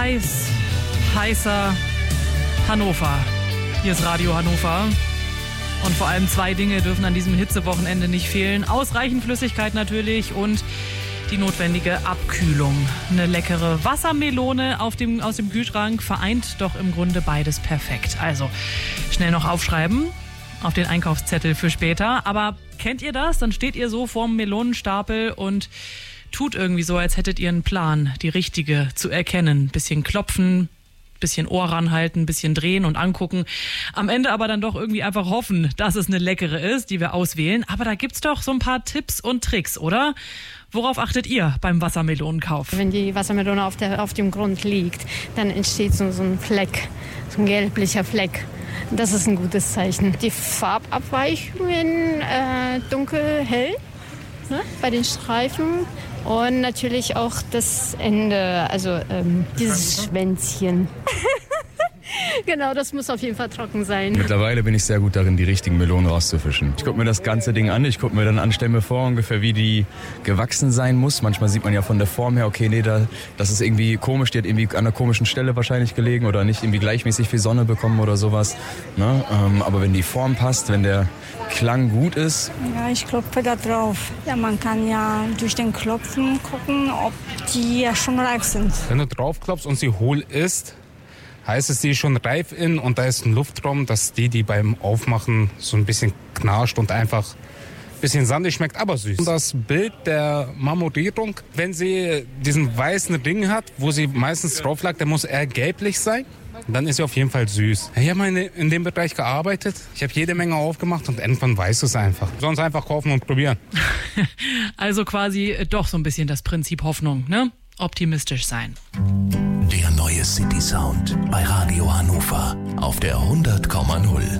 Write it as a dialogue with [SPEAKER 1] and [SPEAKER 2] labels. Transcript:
[SPEAKER 1] heißer Hannover. Hier ist Radio Hannover. Und vor allem 2 Dinge dürfen an diesem Hitzewochenende nicht fehlen. Ausreichend Flüssigkeit natürlich und die notwendige Abkühlung. Eine leckere Wassermelone aus dem Kühlschrank vereint doch im Grunde beides perfekt. Also schnell noch aufschreiben auf den Einkaufszettel für später. Aber kennt ihr das? Dann steht ihr so vorm Melonenstapel und tut irgendwie so, als hättet ihr einen Plan, die richtige zu erkennen. Bisschen klopfen, bisschen Ohr ranhalten, bisschen drehen und angucken. Am Ende aber dann doch irgendwie einfach hoffen, dass es eine leckere ist, die wir auswählen. Aber da gibt's doch so ein paar Tipps und Tricks, oder? Worauf achtet ihr beim Wassermelonenkauf?
[SPEAKER 2] Wenn die Wassermelone auf dem Grund liegt, dann entsteht so ein Fleck, so ein gelblicher Fleck. Das ist ein gutes Zeichen. Die Farbabweichungen dunkel-hell, ne, bei den Streifen. Und natürlich auch das Ende, also dieses Schwänzchen. Genau, das muss auf jeden Fall trocken sein.
[SPEAKER 3] Mittlerweile bin ich sehr gut darin, die richtigen Melonen rauszufischen. Ich gucke mir das ganze Ding an, ich gucke mir dann an, stelle mir vor ungefähr, wie die gewachsen sein muss. Manchmal sieht man ja von der Form her, okay, nee, das ist irgendwie komisch, die hat irgendwie an einer komischen Stelle wahrscheinlich gelegen oder nicht irgendwie gleichmäßig viel Sonne bekommen oder sowas. Ne? Aber wenn die Form passt, wenn der Klang gut ist.
[SPEAKER 4] Ja, ich klopfe da drauf. Ja, man kann ja durch den Klopfen gucken, ob die ja schon reif sind.
[SPEAKER 5] Wenn du draufklopfst und sie hohl ist, heißt es, die ist schon reif in und da ist ein Luftraum, dass die beim Aufmachen so ein bisschen knarscht und einfach ein bisschen sandig schmeckt, aber süß. Das Bild der Marmorierung, wenn sie diesen weißen Ring hat, wo sie meistens drauf lag, der muss eher gelblich sein. Dann ist sie auf jeden Fall süß. Ich habe mal in dem Bereich gearbeitet. Ich habe jede Menge aufgemacht und irgendwann weißt du es einfach. Sonst einfach kaufen und probieren.
[SPEAKER 1] Also quasi doch so ein bisschen das Prinzip Hoffnung, ne? Optimistisch sein.
[SPEAKER 6] Der neue City Sound bei Radio Hannover auf der 100,0.